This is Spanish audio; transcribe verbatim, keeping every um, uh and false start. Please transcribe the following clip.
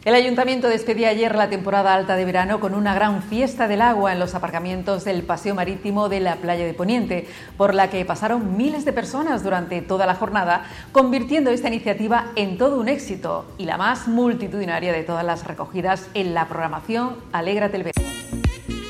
El Ayuntamiento despedía ayer la temporada alta de verano con una gran fiesta del agua en los aparcamientos del Paseo Marítimo de la Playa de Poniente, por la que pasaron miles de personas durante toda la jornada, convirtiendo esta iniciativa en todo un éxito y la más multitudinaria de todas las recogidas en la programación Alégrate el Verano.